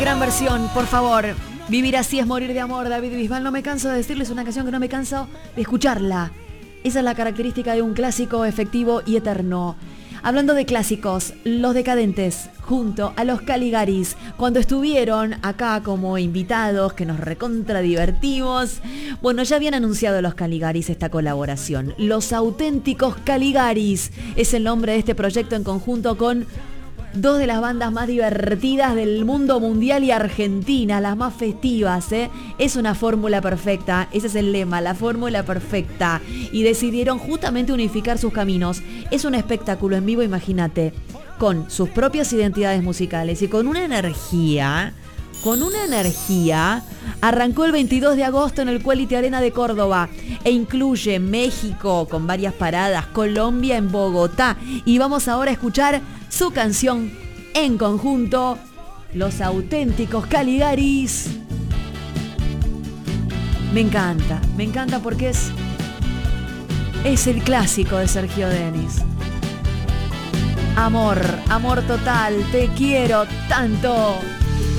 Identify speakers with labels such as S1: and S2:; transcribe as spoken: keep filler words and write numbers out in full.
S1: gran versión, por favor. Vivir así es morir de amor, David Bisbal. No me canso de decirles, una canción que no me canso de escucharla. Esa es la característica de un clásico efectivo y eterno. Hablando de clásicos, Los Decadentes, junto a los Caligaris, cuando estuvieron acá como invitados, que nos recontra divertimos, bueno, ya habían anunciado los Caligaris esta colaboración. Los Auténticos Caligaris es el nombre de este proyecto en conjunto con dos de las bandas más divertidas del mundo mundial y Argentina, las más festivas, ¿eh? Es una fórmula perfecta, ese es el lema, la fórmula perfecta. Y decidieron justamente unificar sus caminos. Es un espectáculo en vivo, imagínate, con sus propias identidades musicales y con una energía, con una energía. Arrancó el veintidós de agosto en el Quality Arena de Córdoba e incluye México con varias paradas, Colombia en Bogotá. Y vamos ahora a escuchar su canción en conjunto, Los Auténticos Caligaris. Me encanta, me encanta porque es, es el clásico de Sergio Denis. Amor, amor total, te quiero tanto.